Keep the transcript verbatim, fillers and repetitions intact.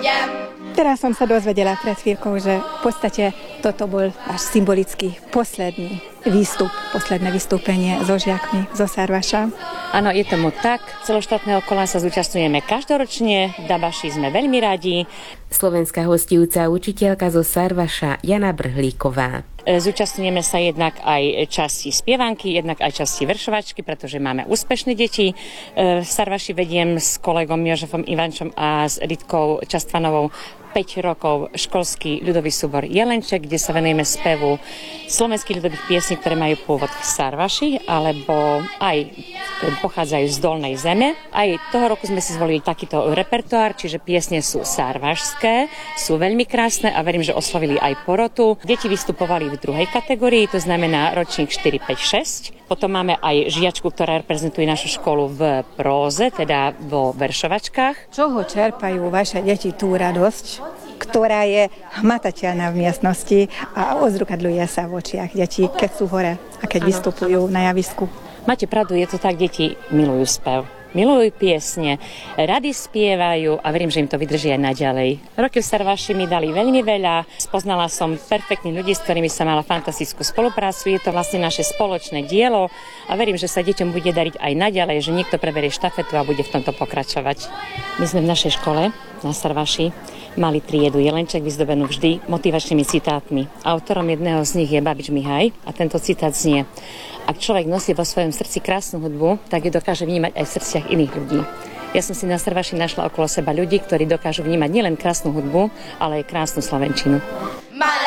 idem. Teraz som sa dozvedela pred chvíľkou, že v podstate toto bol až symbolický posledný výstup, posledné vystúpenie so žiakmi zo Sarvaša. Áno, je tomu tak. Celoštátneho kola sa zúčastňujeme každoročne. V Dabaši sme veľmi radi. Slovenská hostujúca učiteľka zo Sarvaša Jana Brhlíková. Zúčastňujeme sa jednak aj časti spievanky, jednak aj časti veršovačky, pretože máme úspešné deti. V Sarvaši vediem s kolegom Jožefom Ivančom a s Editkou Častvanovou päť rokov školský ľudový súbor Jelenček, kde sa venujeme spevu slovenských ľudových piesní, ktoré majú pôvod v Sarvaši, alebo aj pochádzajú z Dolnej Zeme. Aj toho roku sme si zvolili takýto repertoár, čiže piesne sú sarvašské, sú veľmi krásne a verím, že oslovili aj porotu. Deti vystupovali v druhej kategórii, to znamená ročník štyri, päť, šesť. Potom máme aj žiačku, ktorá reprezentuje našu školu v próze, teda vo veršovačkách. Čoho čerpajú vaše deti tú radosť, ktorá je hmatateľná v miestnosti a odzrkadľuje sa v očiach detí, keď sú hore a keď ano, vystupujú ano. na javisku? Máte pravdu, je to tak, deti milujú spev. Milujú piesne, rady spievajú a verím, že im to vydrží aj naďalej. Roky v Sarvaši mi dali veľmi veľa. Spoznala som perfektných ľudí, s ktorými som mala fantastickú spoluprácu. Je to vlastne naše spoločné dielo a verím, že sa deťom bude dariť aj naďalej, že niekto preberie štafetu a bude v tomto pokračovať. My sme v našej škole na Sarvaši mali triedu Jelenček vyzdobenú vždy motivačnými citátmi. Autorom jedného z nich je Babič Mihaj a tento citát znie: ak človek nosí vo svojom srdci krásnu hudbu, tak ju dokáže vnímať aj v srdciach iných ľudí. Ja som si na Sarvaši našla okolo seba ľudí, ktorí dokážu vnímať nielen krásnu hudbu, ale aj krásnu slovenčinu.